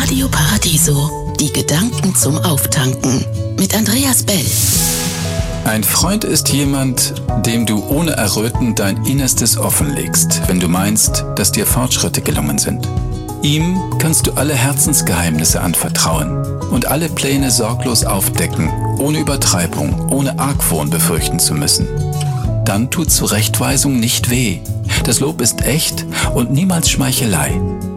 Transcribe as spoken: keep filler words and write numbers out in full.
Radio Paradiso, die Gedanken zum Auftanken mit Andreas Bell. Ein Freund ist jemand, dem du ohne Erröten dein Innerstes offenlegst, wenn du meinst, dass dir Fortschritte gelungen sind. Ihm kannst du alle Herzensgeheimnisse anvertrauen und alle Pläne sorglos aufdecken, ohne Übertreibung, ohne Argwohn befürchten zu müssen. Dann tut Zurechtweisung nicht weh. Das Lob ist echt und niemals Schmeichelei.